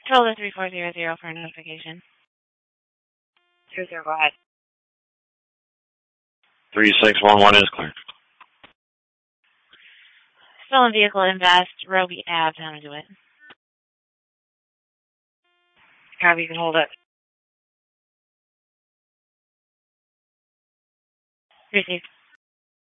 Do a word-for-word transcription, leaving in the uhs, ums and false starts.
Control the three four zero zero for a notification. Zero zero, go ahead. three six one one is clear. Stolen vehicle invest, Roby Ave, time to do it. Copy, you can hold it. Received.